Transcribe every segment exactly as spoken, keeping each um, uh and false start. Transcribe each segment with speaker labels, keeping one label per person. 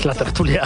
Speaker 1: es la tertulia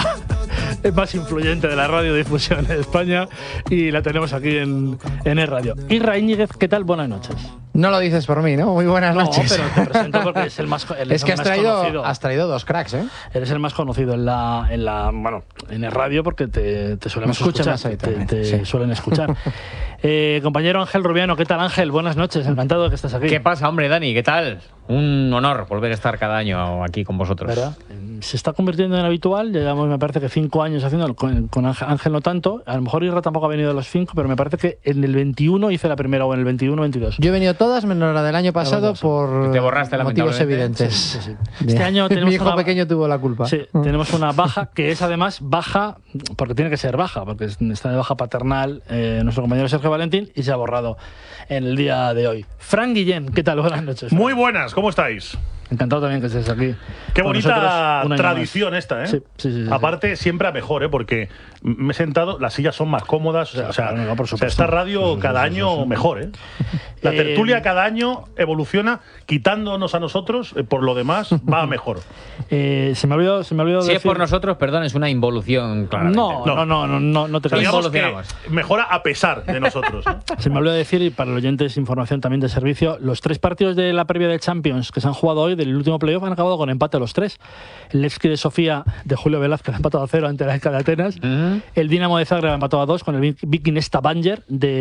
Speaker 1: más influyente de la radiodifusión en España y la tenemos aquí en, en E Radio. Isra Íñiguez, ¿qué tal? Buenas noches.
Speaker 2: No lo dices por mí, ¿no? Muy buenas
Speaker 1: no,
Speaker 2: noches.
Speaker 1: No, pero te presento porque es el más el
Speaker 2: Es que has
Speaker 1: más
Speaker 2: traído,
Speaker 1: conocido.
Speaker 2: has traído dos cracks, ¿eh?
Speaker 1: Eres el más conocido en la, en la bueno, en el radio porque te, te solemos
Speaker 2: escuchan
Speaker 1: escuchar.
Speaker 2: más
Speaker 1: te, te
Speaker 2: sí.
Speaker 1: suelen escuchar. eh, compañero Ángel Rubiano, ¿qué tal, Ángel? Buenas noches, encantado de que estés aquí.
Speaker 3: ¿Qué pasa, hombre, Dani? ¿Qué tal? Un honor volver a estar cada año aquí con vosotros.
Speaker 1: ¿Verdad? Se está convirtiendo en habitual, ya llevamos, me parece que cinco años haciéndolo, con, con Ángel no tanto, a lo mejor Isra tampoco ha venido a los cinco, pero me parece que en el veintiuno hice la primera o en el veintiuno veintidós.
Speaker 2: Yo he venido todas menos la del año pasado por
Speaker 3: Te borraste,
Speaker 2: motivos
Speaker 3: lamentablemente.
Speaker 2: evidentes.
Speaker 1: Sí, sí, sí. Este año tenemos
Speaker 2: Mi hijo
Speaker 1: una,
Speaker 2: pequeño tuvo la culpa.
Speaker 1: Sí, tenemos una baja que es además baja, porque tiene que ser baja, porque está de baja paternal eh, nuestro compañero Sergio Valentín y se ha borrado en el día de hoy. Fran Guillén, ¿qué tal? Buenas noches. Fran.
Speaker 4: Muy buenas, ¿cómo estáis?
Speaker 1: Encantado también que estés aquí.
Speaker 4: Qué bonita
Speaker 1: nosotros,
Speaker 4: tradición esta, ¿eh?
Speaker 1: Sí, sí, sí, sí,
Speaker 4: Aparte,
Speaker 1: sí.
Speaker 4: siempre a mejor, ¿eh? Porque me he sentado, las sillas son más cómodas. O sea, o sea,
Speaker 1: no, no, por
Speaker 4: o sea esta radio
Speaker 1: sí,
Speaker 4: cada
Speaker 1: sí, sí,
Speaker 4: año
Speaker 1: sí, sí.
Speaker 4: mejor, ¿eh? La
Speaker 1: Eh,
Speaker 4: tertulia cada año evoluciona, quitándonos a nosotros, eh, por lo demás, va a mejor.
Speaker 1: Eh, se me ha olvidado, se me ha olvidado
Speaker 3: Si
Speaker 1: decir...
Speaker 3: es por nosotros, perdón, es una involución, claramente.
Speaker 1: No, no, no, no, no, no te creas.
Speaker 4: Digamos que
Speaker 3: Evolucionamos.
Speaker 4: mejora a pesar de nosotros, ¿eh?
Speaker 1: Se me olvidó decir, y para los oyentes, información también de servicio, los tres partidos de la previa de Champions que se han jugado hoy, del último playoff, han acabado con empate los tres. El Levski de Sofía de Julio Velázquez ha empatado a cero ante la E K de Atenas.
Speaker 3: Uh-huh.
Speaker 1: El Dinamo de Zagreb ha empatado a dos con el Viking Stavanger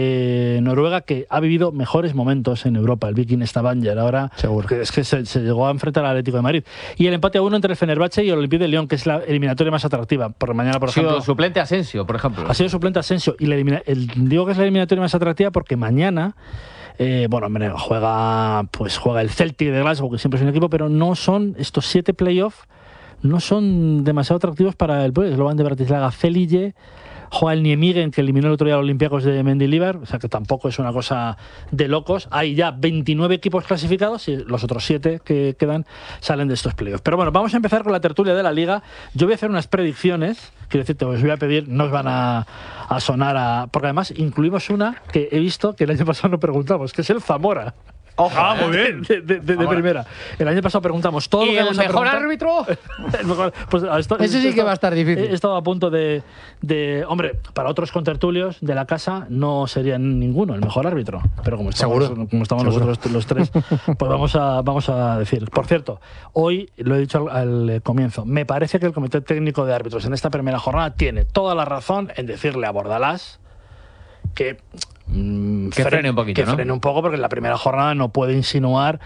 Speaker 1: de Noruega, que ha vivido mejores momentos en Europa, el Viking Stavanger. Ahora,
Speaker 2: Seguro.
Speaker 1: que es que se, se llegó a enfrentar al Atlético de Madrid. Y el empate a uno entre el Fenerbahce y el Olympique de Lyon, que es la eliminatoria más atractiva. Por mañana, por
Speaker 3: Ha sido
Speaker 1: ejemplo.
Speaker 3: suplente Asensio, por ejemplo.
Speaker 1: Ha sido suplente Asensio. Y la elimina- el, digo que es la eliminatoria más atractiva porque mañana, eh, bueno, hombre, juega, pues juega el Celtic de Glasgow, que siempre es un equipo, pero no son estos siete playoffs, no son demasiado atractivos para el pues, Slovan de Bratislava. Celille, juega el Niemigen, que eliminó el otro día a los Olympiacos de Mendilibar, o sea que tampoco es una cosa de locos. Hay ya veintinueve equipos clasificados y los otros siete que quedan salen de estos playoffs. Pero bueno, vamos a empezar con la tertulia de la Liga. Yo voy a hacer unas predicciones, quiero decirte, os voy a pedir, no os van a, a sonar a... Porque además incluimos una que he visto que el año pasado no preguntamos, que es el Zamora.
Speaker 4: Ah, muy bien.
Speaker 1: De, de, de, de primera. El año pasado preguntamos todo lo
Speaker 3: ¿Y
Speaker 1: que
Speaker 3: el
Speaker 1: vamos a
Speaker 3: mejor
Speaker 1: preguntar.
Speaker 3: árbitro?
Speaker 1: El mejor- pues, esto-
Speaker 2: Ese sí que va a estar difícil.
Speaker 1: He estado a punto de, de... Hombre, para otros contertulios de la casa no sería ninguno el mejor árbitro. Pero como estamos,
Speaker 2: Seguro.
Speaker 1: como estamos
Speaker 2: Seguro.
Speaker 1: nosotros los tres, pues vamos a, vamos a decir. Por cierto, hoy, lo he dicho al, al comienzo, me parece que el Comité Técnico de Árbitros en esta primera jornada tiene toda la razón en decirle a Bordalás que... mm,
Speaker 3: Que frene un poquito,
Speaker 1: que
Speaker 3: ¿no?
Speaker 1: frene un poco, porque en la primera jornada no puede insinuar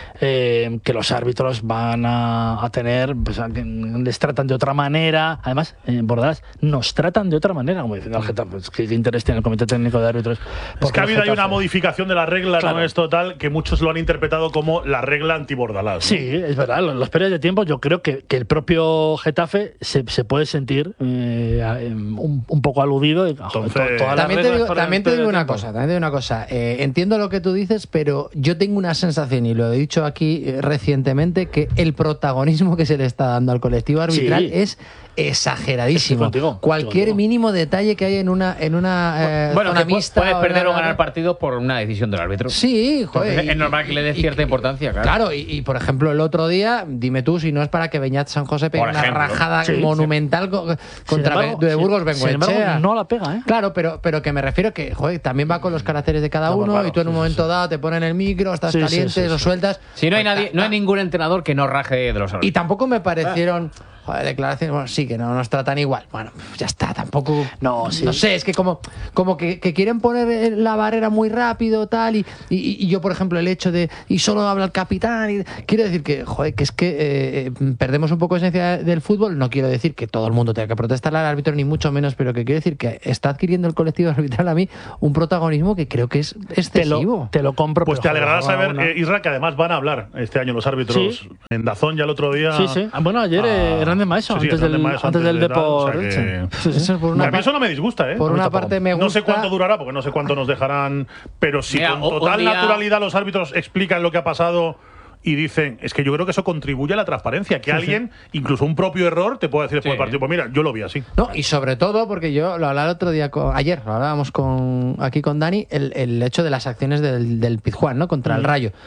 Speaker 1: eh, que los árbitros van a, a tener, pues, a que les tratan de otra manera. Además, en Bordalás nos tratan de otra manera, como diciendo al Getafe, pues, ¿qué interés tiene el Comité Técnico de Árbitros?
Speaker 4: Es
Speaker 1: Porque
Speaker 4: que ha
Speaker 1: el
Speaker 4: habido ahí una
Speaker 1: Getafe-
Speaker 4: modificación de la regla,
Speaker 1: Claro.
Speaker 4: ¿no? Es total, que muchos lo han interpretado como la regla anti-Bordalás, ¿no?
Speaker 1: Sí, es verdad, los, los periodos de tiempo, yo creo que, que el propio Getafe se, se puede sentir eh, eh, un, un poco aludido. Y, joder,
Speaker 4: Entonces-
Speaker 1: to- todas las
Speaker 2: También te
Speaker 1: reglas
Speaker 2: digo,
Speaker 1: para el
Speaker 2: también te
Speaker 1: periodo
Speaker 2: digo
Speaker 1: de
Speaker 2: una
Speaker 1: tiempo.
Speaker 2: cosa, también te digo una cosa. Eh, entiendo lo que tú dices, pero yo tengo una sensación, y lo he dicho aquí eh, recientemente, que el protagonismo que se le está dando al colectivo arbitral
Speaker 1: Sí.
Speaker 2: es exageradísimo.
Speaker 1: Estoy contigo,
Speaker 2: Cualquier
Speaker 1: estoy contigo.
Speaker 2: mínimo detalle que hay en una en una eh,
Speaker 3: Bueno,
Speaker 2: zona
Speaker 3: que pu-
Speaker 2: mixta
Speaker 3: puedes
Speaker 2: o
Speaker 3: perder
Speaker 2: en
Speaker 3: o
Speaker 2: una-
Speaker 3: ganar partidos por una decisión del árbitro.
Speaker 2: Sí, joder.
Speaker 3: Entonces,
Speaker 2: y-
Speaker 3: es normal que le des
Speaker 2: y-
Speaker 3: cierta
Speaker 2: y-
Speaker 3: importancia, claro.
Speaker 2: Claro, y, y, por ejemplo, el otro día, dime tú si no es para que Beñat San José pegue
Speaker 3: Por
Speaker 2: una
Speaker 3: ejemplo.
Speaker 2: rajada
Speaker 1: Sí, sí.
Speaker 2: monumental co- contra
Speaker 1: embargo,
Speaker 2: Be- de
Speaker 1: sin-
Speaker 2: Burgos
Speaker 1: sin embargo,
Speaker 2: Bengoechea.
Speaker 1: no la pega, ¿eh?
Speaker 2: Claro, pero, pero que me refiero que, joder, también va con los caracteres de cada
Speaker 1: No,
Speaker 2: uno,
Speaker 1: claro,
Speaker 2: y tú en un
Speaker 1: sí,
Speaker 2: momento
Speaker 1: sí.
Speaker 2: dado te ponen el micro, estás
Speaker 1: Sí, sí,
Speaker 2: caliente,
Speaker 1: sí, sí.
Speaker 2: lo sueltas.
Speaker 3: Si no hay
Speaker 2: Pues,
Speaker 3: nadie, no hay
Speaker 2: ta-
Speaker 3: ningún entrenador que no raje de los
Speaker 2: Y
Speaker 3: árbitros.
Speaker 2: tampoco me parecieron, joder, declaraciones, bueno, sí, que no nos tratan igual. Bueno, ya está, tampoco.
Speaker 1: No, sí.
Speaker 2: No sé, es que como, como que, que quieren poner la barrera muy rápido, tal, y, y, y yo, por ejemplo, el hecho de. Y solo habla el capitán. Y, quiero decir que, joder, que es que eh, eh, perdemos un poco esencia del fútbol. No quiero decir que todo el mundo tenga que protestarle al árbitro, ni mucho menos, pero que quiero decir que está adquiriendo el colectivo arbitral a mí un protagonismo que creo que es
Speaker 1: Te
Speaker 2: excesivo.
Speaker 1: lo, te lo compro.
Speaker 4: Pues te
Speaker 1: pero,
Speaker 4: alegrará
Speaker 1: joder,
Speaker 4: saber,
Speaker 1: una-
Speaker 4: eh, Isra, que además van a hablar este año los árbitros
Speaker 1: Sí.
Speaker 4: en Dazón ya el otro día.
Speaker 1: Sí, sí. Ah, bueno, ayer eh,
Speaker 4: Ah,
Speaker 1: Hernández Maeso,
Speaker 4: sí, sí,
Speaker 1: antes,
Speaker 4: Hernández
Speaker 1: del,
Speaker 4: Maeso,
Speaker 1: antes del
Speaker 4: de tal, o sea
Speaker 1: Depor.
Speaker 4: que-
Speaker 1: Elche. Sí, sí.
Speaker 2: Eso es por
Speaker 4: A
Speaker 2: una
Speaker 4: mí eso no me disgusta, ¿eh?
Speaker 2: Por una
Speaker 1: tampoco.
Speaker 2: parte me gusta.
Speaker 4: No sé cuánto durará, porque no sé cuánto nos dejarán, pero si
Speaker 3: Mira,
Speaker 4: con
Speaker 3: o- un
Speaker 4: total
Speaker 3: día-
Speaker 4: naturalidad los árbitros explican lo que ha pasado y dicen, es que yo creo que eso contribuye a la transparencia, que alguien, incluso un propio error, te puede decir después
Speaker 3: Sí.
Speaker 4: del partido, pues mira, yo lo vi así.
Speaker 2: No, y sobre todo, porque yo lo hablaba el otro día, con, ayer, lo hablábamos con, aquí con Dani, el, el hecho de las acciones del, del Pizjuán, ¿no? Contra el Rayo.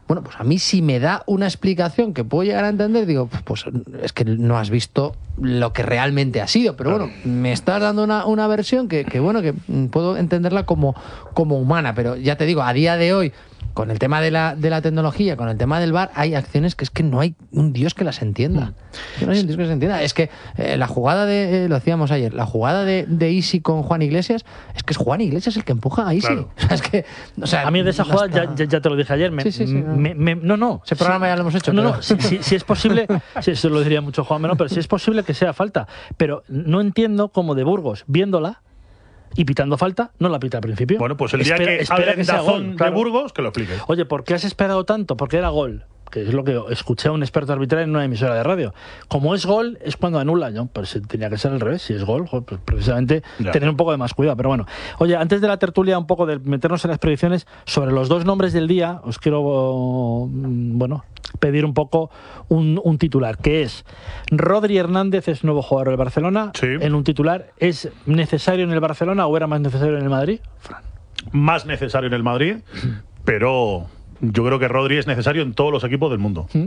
Speaker 2: Bueno, pues a mí si me da una explicación que puedo llegar a entender, digo, pues es que no has visto lo que realmente ha sido. Pero bueno, me estás dando una, una versión que, que, bueno, que puedo entenderla como, como humana. Pero ya te digo, a día de hoy, con el tema de la, de la tecnología, con el tema del V A R, hay acciones que es que no hay un Dios que las entienda. Que no hay un Dios que las entienda. Es que eh, la jugada de, eh, lo decíamos ayer, la jugada de, de Isi con Juan Iglesias, es que es Juan Iglesias el que empuja a Isi. Claro. O sea, es que, o sea,
Speaker 1: a mí de esa jugada, ya, ya, ya te lo dije ayer, me,
Speaker 2: sí, sí, sí,
Speaker 1: me, me, no, no.
Speaker 2: Ese programa
Speaker 1: sí,
Speaker 2: ya lo hemos hecho.
Speaker 1: No,
Speaker 2: pero...
Speaker 1: no, si, si, si es posible, si eso lo diría mucho Juan, no, pero si es posible que sea falta. Pero no entiendo cómo de Burgos, viéndola, y pitando falta, no la pita al principio.
Speaker 4: Bueno, pues el día
Speaker 1: espera,
Speaker 4: que
Speaker 1: espera
Speaker 4: hablen
Speaker 1: que sea
Speaker 4: Dazón
Speaker 1: gol,
Speaker 4: de
Speaker 1: claro.
Speaker 4: Burgos, que lo explique.
Speaker 1: Oye, ¿por qué has esperado tanto? Porque era gol, que es lo que escuché a un experto arbitral en una emisora de radio. Como es gol, es cuando anula, ¿no? Pero si tenía que ser al revés. Si es gol, pues precisamente ya. Tener un poco de más cuidado. Pero bueno, oye, antes de la tertulia, un poco de meternos en las predicciones, sobre los dos nombres del día, os quiero, bueno, pedir un poco un, un titular, que es Rodri Hernández es nuevo jugador del Barcelona.
Speaker 4: Sí.
Speaker 1: En un titular, ¿es necesario en el Barcelona o era más necesario en el Madrid? Fran.
Speaker 4: Más necesario en el Madrid, pero yo creo que Rodri es necesario en todos los equipos del mundo.
Speaker 2: ¿Mm?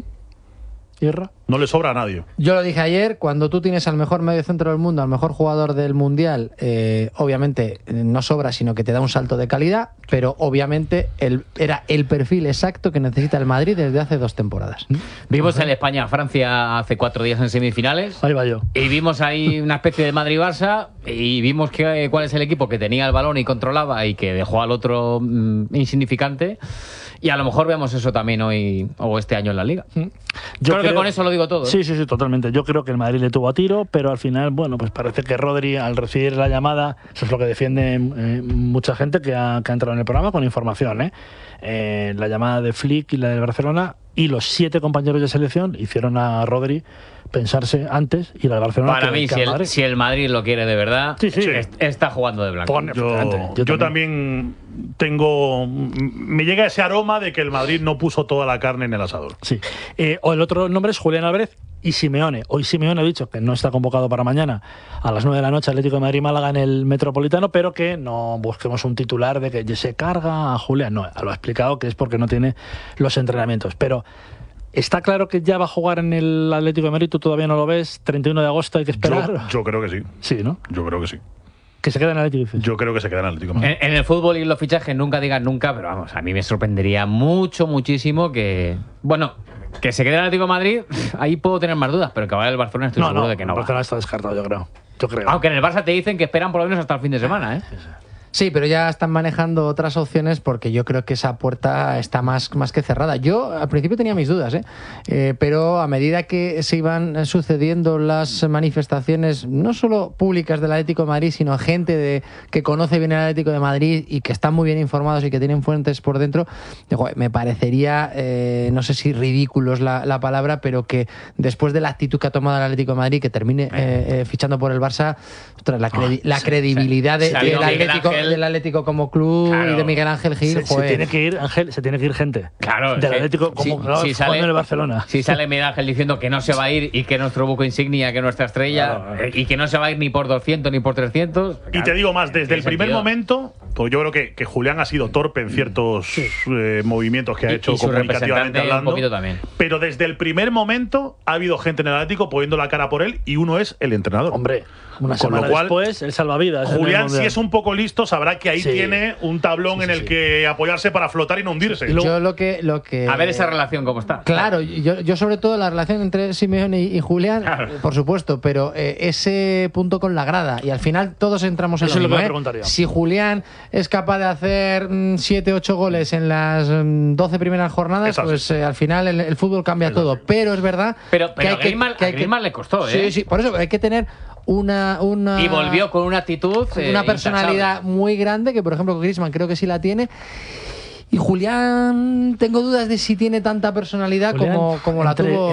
Speaker 1: ¿Irra?
Speaker 4: No le sobra a nadie.
Speaker 2: Yo lo dije ayer, cuando tú tienes al mejor mediocentro del mundo, al mejor jugador del Mundial, eh, obviamente no sobra, sino que te da un salto de calidad, pero obviamente el, era el perfil exacto que necesita el Madrid desde hace dos temporadas.
Speaker 3: Vimos el España-Francia hace cuatro días en semifinales.
Speaker 1: Ahí va yo.
Speaker 3: Y vimos ahí una especie de Madrid-Barça y vimos que, cuál es el equipo que tenía el balón y controlaba y que dejó al otro mmm, insignificante. Y a lo mejor vemos eso también hoy o este año en la Liga. Yo creo, creo que con eso lo digo todo. ¿eh?
Speaker 1: Sí, sí, sí, totalmente. Yo creo que el Madrid le tuvo a tiro, pero al final, bueno, pues parece que Rodri, al recibir la llamada, eso es lo que defiende eh, mucha gente que ha, que ha entrado en el programa con información, ¿eh? Eh, la llamada de Flick y la de Barcelona, y los siete compañeros de selección hicieron a Rodri pensarse antes ir al Barcelona.
Speaker 3: Para
Speaker 1: que,
Speaker 3: mí,
Speaker 1: que
Speaker 3: si, el,
Speaker 1: Madrid.
Speaker 3: si el Madrid lo quiere de verdad,
Speaker 1: sí, sí.
Speaker 3: está jugando de blanco.
Speaker 1: Pon,
Speaker 4: yo,
Speaker 1: yo,
Speaker 4: yo también tengo. Me llega ese aroma de que el Madrid no puso toda la carne en el asador.
Speaker 1: Sí. Eh, o el otro nombre es Julián Álvarez y Simeone. Hoy Simeone ha dicho que no está convocado para mañana a las nueve de la noche Atlético de Madrid-Málaga en el Metropolitano, pero que no busquemos un titular de que se carga a Julián. No, lo ha explicado que es porque no tiene los entrenamientos. Pero ¿está claro que ya va a jugar en el Atlético de Madrid? ¿Tú todavía no lo ves? ¿treinta y uno de agosto hay que esperar?
Speaker 4: Yo, yo creo que sí.
Speaker 1: Sí, ¿no?
Speaker 4: Yo creo que sí.
Speaker 1: Que se queda en el Atlético.
Speaker 4: Yo creo que se queda en el Atlético.
Speaker 3: En, en el fútbol y los fichajes nunca digan nunca, pero vamos, a mí me sorprendería mucho, muchísimo que... Bueno, que se quede en el Atlético de Madrid, ahí puedo tener más dudas, pero que vaya al Barcelona estoy
Speaker 1: no,
Speaker 3: seguro
Speaker 1: no,
Speaker 3: de que no
Speaker 1: el
Speaker 3: va.
Speaker 1: Barcelona está descartado, yo creo. Yo creo.
Speaker 3: Aunque en el Barça te dicen que esperan por lo menos hasta el fin de semana, ¿eh?
Speaker 1: Sí, sí.
Speaker 2: Sí, pero ya están manejando otras opciones porque yo creo que esa puerta está más, más que cerrada. Yo al principio tenía mis dudas, ¿eh? Eh, pero a medida que se iban sucediendo las manifestaciones, no solo públicas del Atlético de Madrid, sino gente de, que conoce bien el Atlético de Madrid y que están muy bien informados y que tienen fuentes por dentro, digo, me parecería, eh, no sé si ridículo es la, la palabra, pero que después de la actitud que ha tomado el Atlético de Madrid, que termine eh, eh, fichando por el Barça, ostras, la, credi la credibilidad de, del Atlético... del Atlético como club, claro, y de Miguel Ángel Gil,
Speaker 1: se, se tiene que ir Ángel, se tiene que ir gente.
Speaker 3: Claro,
Speaker 1: del Atlético como
Speaker 3: si,
Speaker 1: claro,
Speaker 3: si sale
Speaker 1: en el Barcelona.
Speaker 3: Si sale Miguel Ángel diciendo que no se va a ir y que nuestro buco insignia, que nuestra estrella, claro, claro. y que no se va a ir ni por doscientos ni por trescientos.
Speaker 4: Y claro, te digo más, desde el primer sentido? momento, pues yo creo que, que Julián ha sido torpe en ciertos sí. eh, movimientos que ha
Speaker 3: y,
Speaker 4: hecho
Speaker 3: y
Speaker 4: comunicativamente hablando.
Speaker 3: Un poquito también.
Speaker 4: Pero desde el primer momento ha habido gente en el Atlético poniendo la cara por él y uno es el entrenador.
Speaker 1: Hombre, una
Speaker 4: Con
Speaker 1: semana
Speaker 4: lo cual,
Speaker 1: después, el salvavidas.
Speaker 4: Julián, si es un poco listo, sabrá que ahí sí. tiene un tablón sí, sí, en el sí. que apoyarse para flotar y no hundirse.
Speaker 2: Y luego, yo lo que, lo que...
Speaker 3: A ver esa relación cómo está.
Speaker 2: Claro, yo, yo sobre todo la relación entre Simeone y, y Julián, claro. por supuesto, pero eh, ese punto con la grada, y al final todos entramos en
Speaker 1: Eso
Speaker 2: lo
Speaker 1: mismo. Es lo que
Speaker 2: ¿eh?
Speaker 1: me preguntaría.
Speaker 2: Si Julián es capaz de hacer siete ocho goles en las mm, doce primeras jornadas, Exacto. pues eh, al final el, el fútbol cambia
Speaker 4: Exacto.
Speaker 2: todo. Pero es verdad
Speaker 3: pero, pero
Speaker 2: que hay
Speaker 3: a Griezmann,
Speaker 2: que, que, hay
Speaker 3: a Griezmann
Speaker 2: que,
Speaker 3: le costó, ¿eh?
Speaker 2: Sí, sí, por eso hay que tener Una, una
Speaker 3: y volvió con una actitud eh,
Speaker 2: una personalidad
Speaker 3: intachable.
Speaker 2: muy grande, que por ejemplo Griezmann creo que sí la tiene, y Julián tengo dudas de si tiene tanta personalidad Julián, como, como la
Speaker 1: entre,
Speaker 2: tuvo